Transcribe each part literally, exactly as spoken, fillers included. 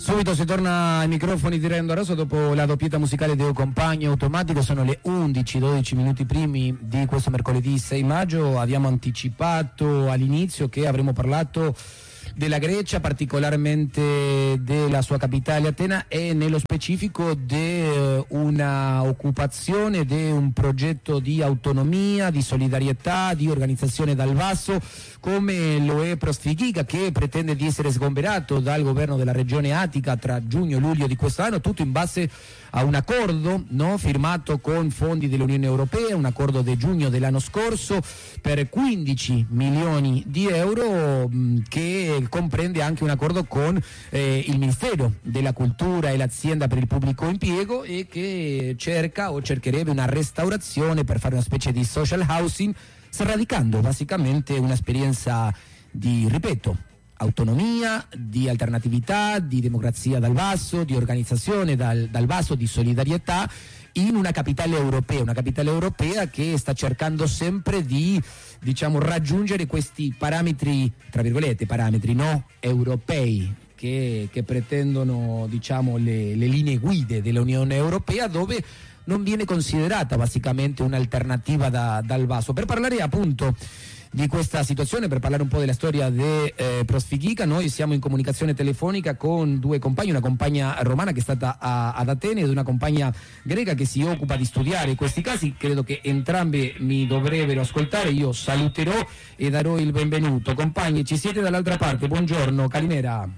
Subito si torna ai microfoni di Rendo Rosso dopo la doppietta musicale Deo Compagno Automatico. Sono le undici dodici minuti primi di questo mercoledì sei maggio. Abbiamo anticipato all'inizio che avremmo parlato della Grecia, particolarmente della sua capitale Atena, e nello specifico di una occupazione, di un progetto di autonomia, di solidarietà, di organizzazione dal basso, come lo è Prosfigica, che pretende di essere sgomberato dal governo della regione Attica tra giugno e luglio di quest'anno, tutto in base a un accordo, no, firmato con fondi dell'Unione Europea, un accordo di giugno dell'anno scorso per quindici milioni di euro, mh, che comprende anche un accordo con eh, il Ministero della Cultura e l'Azienda per il Pubblico Impiego, e che cerca o cercherebbe una restaurazione per fare una specie di social housing, sradicando basicamente un'esperienza di, ripeto, autonomia, di alternatività, di democrazia dal basso, di organizzazione dal, dal basso, di solidarietà in una capitale europea, una capitale europea che sta cercando sempre di, diciamo, raggiungere questi parametri, tra virgolette, parametri no europei, che, che pretendono, diciamo, le, le linee guide dell'Unione Europea, dove non viene considerata basicamente un'alternativa da, dal basso. Per parlare appunto di questa situazione, per parlare un po' della storia di eh, Prosfigica, noi siamo in comunicazione telefonica con due compagni, una compagna romana che è stata a, ad Atene ed una compagna greca che si occupa di studiare questi casi. Credo che entrambe mi dovrebbero ascoltare, io saluterò e darò il benvenuto. Compagni, ci siete dall'altra parte, buongiorno, Calimera.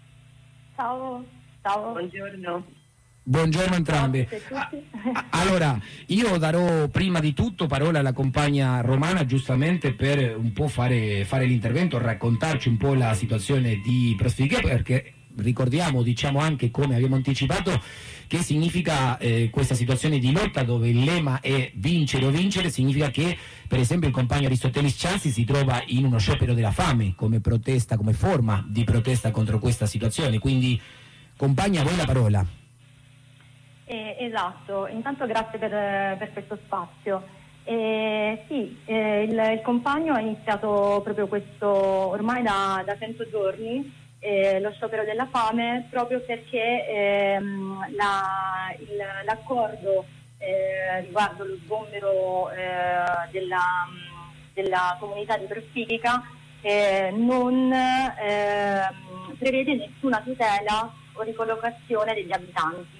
Ciao, ciao, buongiorno. Buongiorno a entrambe. Allora, io darò prima di tutto parola alla compagna romana, giustamente per un po' fare, fare l'intervento, raccontarci un po' la situazione di Prosfigica, perché ricordiamo, diciamo anche come abbiamo anticipato, che significa eh, questa situazione di lotta dove il lema è vincere o vincere. Significa che, per esempio, il compagno Aristotelis Cianci si trova in uno sciopero della fame come protesta, come forma di protesta contro questa situazione. Quindi, compagna, a voi la parola. Eh, esatto, intanto grazie per, per questo spazio. Eh, sì, eh, il, il compagno ha iniziato proprio questo ormai da, da cento giorni, eh, lo sciopero della fame, proprio perché ehm, la, il, l'accordo eh, riguardo lo sgombero eh, della, della comunità di Prosfigica eh, non eh, prevede nessuna tutela o ricollocazione degli abitanti.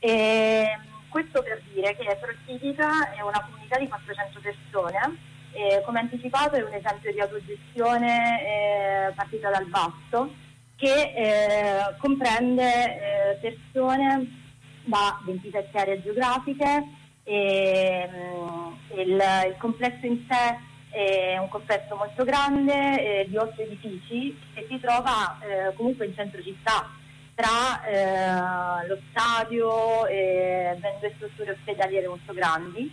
E questo per dire che Prosfigica è una comunità di quattrocento persone, e come anticipato è un esempio di autogestione eh, partita dal basso, che eh, comprende eh, persone da ventisette aree geografiche, e mh, il, il complesso in sé è un complesso molto grande eh, di otto edifici che si trova eh, comunque in centro città, tra eh, lo stadio e ben due strutture ospedaliere molto grandi,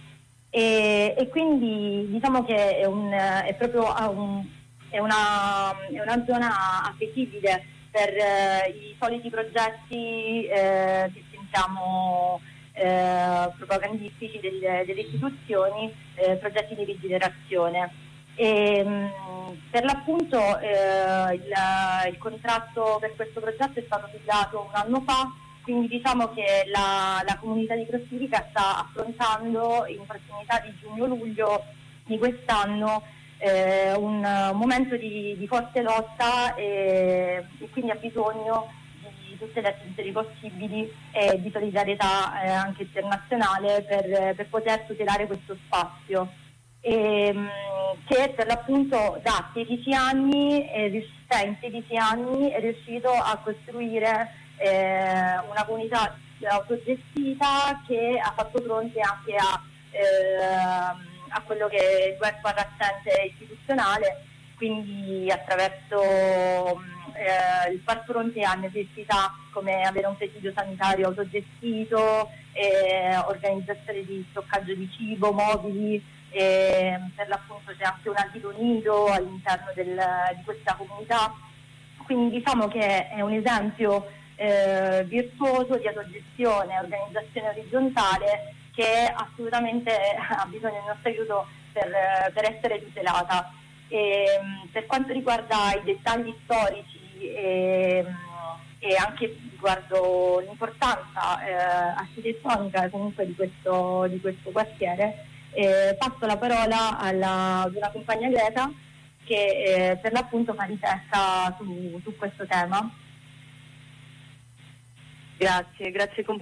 e, e quindi diciamo che è, un, è proprio un, è una, è una zona appetibile per eh, i soliti progetti eh, che sentiamo eh, propagandistici delle, delle istituzioni, eh, progetti di rigenerazione. E, mh, per l'appunto eh, il, il contratto per questo progetto è stato siglato un anno fa, quindi diciamo che la, la comunità di Prosfigica sta affrontando in prossimità di giugno-luglio di quest'anno eh, un momento di, di forte lotta, e, e quindi ha bisogno di tutte le attenzioni possibili e di solidarietà eh, anche internazionale per, per poter tutelare questo spazio. E, che per l'appunto da sedici anni, è riuscito, in sedici anni è riuscito a costruire eh, una comunità autogestita che ha fatto fronte anche a, eh, a quello che è il welfare assente istituzionale, quindi attraverso eh, il far fronte a necessità come avere un presidio sanitario autogestito, eh, organizzazione di stoccaggio di cibo, mobili. E per l'appunto c'è anche un asilo nido all'interno del, di questa comunità, quindi diciamo che è un esempio eh, virtuoso di autogestione, organizzazione orizzontale, che assolutamente ha bisogno del nostro aiuto per, per essere tutelata. E, per quanto riguarda i dettagli storici e, e anche riguardo l'importanza eh, architettonica comunque di questo, di questo quartiere. Eh, passo la parola alla, ad una compagna Greta che eh, per l'appunto fa ricerca su, su questo tema. Grazie, grazie compagna.